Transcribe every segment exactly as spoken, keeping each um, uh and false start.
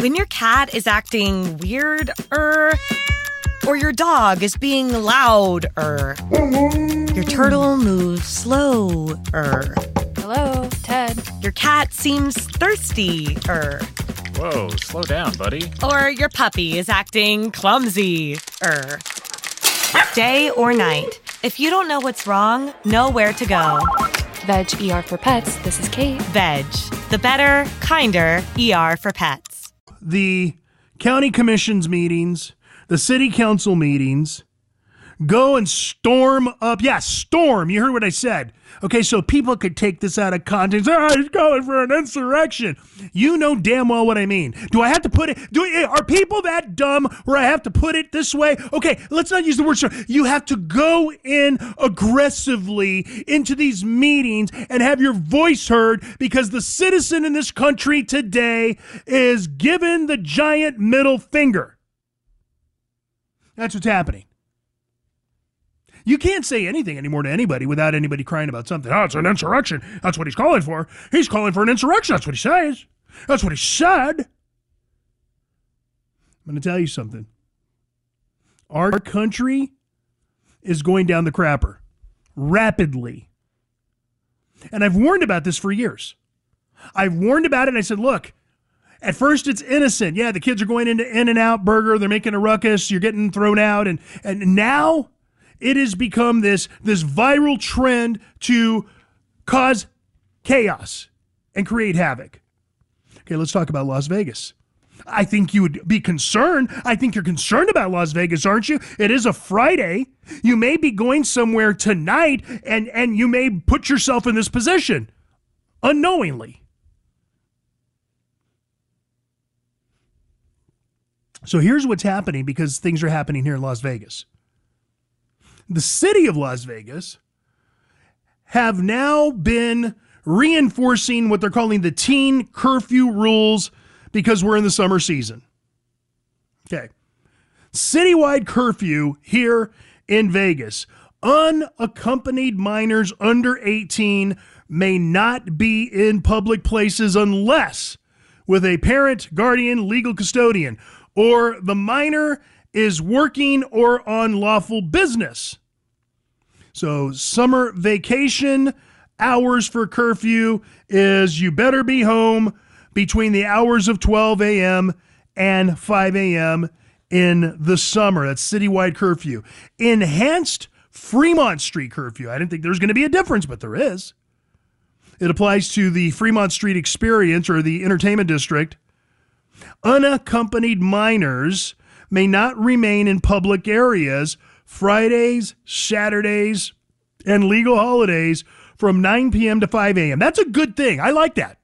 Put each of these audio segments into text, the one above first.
When your cat is acting weird, er, or your dog is being loud, er, your turtle moves slow, er. Hello, Ted. Your cat seems thirsty, er. Whoa, slow down, buddy. Or your puppy is acting clumsy, er. Day or night, if you don't know what's wrong, know where to go. Veg E R for Pets, this is Kate. Veg, the better, kinder E R for pets. The county commission's meetings, the city council meetings, go and storm up. Yeah, storm. You heard what I said. Okay, so people could take this out of context. Oh, he's calling for an insurrection. You know damn well what I mean. Do I have to put it? Do Are people that dumb where I have to put it this way? Okay, let's not use the word storm. You have to go in aggressively into these meetings and have your voice heard because the citizen in this country today is given the giant middle finger. That's what's happening. You can't say anything anymore to anybody without anybody crying about something. Oh, it's an insurrection. That's what he's calling for. He's calling for an insurrection. That's what he says. That's what he said. I'm going to tell you something. Our country is going down the crapper rapidly. And I've warned about this for years. I've warned about it and I said, look, at first it's innocent. Yeah, the kids are going into In-N-Out Burger. They're making a ruckus. You're getting thrown out. And, and now it has become this, this viral trend to cause chaos and create havoc. Okay, let's talk about Las Vegas. I think you would be concerned. I think you're concerned about Las Vegas, aren't you? It is a Friday. You may be going somewhere tonight, and, and you may put yourself in this position unknowingly. So here's what's happening because things are happening here in Las Vegas. The city of Las Vegas have now been reinforcing what they're calling the teen curfew rules because we're in the summer season. Okay. Citywide curfew here in Vegas. Unaccompanied minors under eighteen may not be in public places unless with a parent, guardian, legal custodian, or the minor is working or on lawful business. So summer vacation hours for curfew is you better be home between the hours of twelve a.m. and five a.m. in the summer. That's citywide curfew. Enhanced Fremont Street curfew. I didn't think there was going to be a difference, but there is. It applies to the Fremont Street Experience or the Entertainment District. Unaccompanied minors may not remain in public areas Fridays, Saturdays, and legal holidays from nine p.m. to five a.m. That's a good thing. I like that.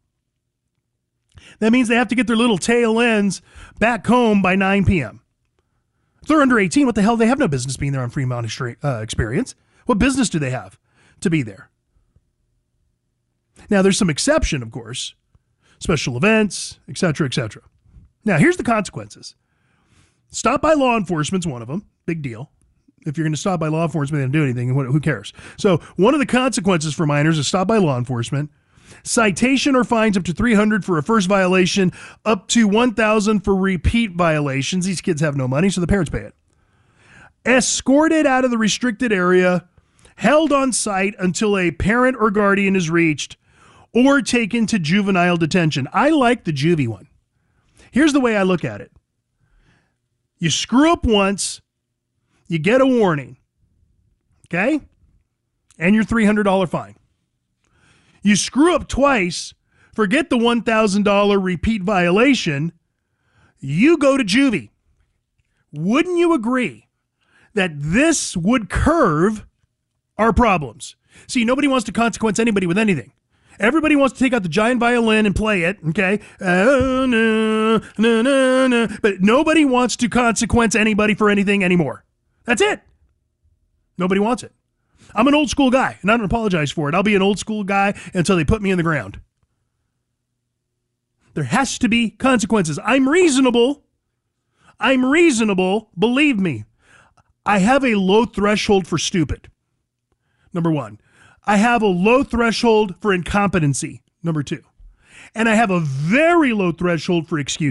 That means they have to get their little tail ends back home by nine p.m. If they're under eighteen, what the hell? They have no business being there on Fremont uh, Experience. What business do they have to be there? Now, there's some exception, of course. Special events, et cetera, et cetera. Now, here's the consequences. Stop by law enforcement's one of them. Big deal. If you're going to stop by law enforcement and do anything, who cares? So one of the consequences for minors is stop by law enforcement. Citation or fines up to three hundred dollars for a first violation, up to one thousand dollars for repeat violations. These kids have no money, so the parents pay it. Escorted out of the restricted area, held on site until a parent or guardian is reached, or taken to juvenile detention. I like the juvie one. Here's the way I look at it. You screw up once, you get a warning, okay? And your three hundred dollars fine. You screw up twice, forget the one thousand dollars repeat violation, you go to juvie. Wouldn't you agree that this would curve our problems? See, nobody wants to consequence anybody with anything. Everybody wants to take out the giant violin and play it, okay? Uh, no, no, no, no. But nobody wants to consequence anybody for anything anymore. That's it. Nobody wants it. I'm an old school guy, and I don't apologize for it. I'll be an old school guy until they put me in the ground. There has to be consequences. I'm reasonable. I'm reasonable. Believe me. I have a low threshold for stupid. Number one. I have a low threshold for incompetency, number two. And I have a very low threshold for excuse.